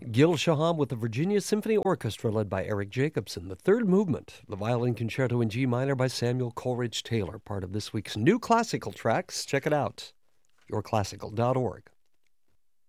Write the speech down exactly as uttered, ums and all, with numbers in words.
Gil Shaham with the Virginia Symphony Orchestra led by Eric Jacobson. The third movement, the violin concerto in G minor by Samuel Coleridge Taylor, part of this week's new classical tracks. Check it out, your classical dot org.